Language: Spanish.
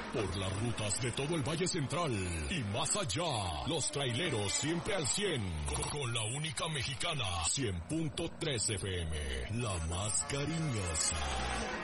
por las rutas de todo el Valle Central y más allá. Los traileros siempre al 100, con la única mexicana, 100.3 FM, la más cariñosa.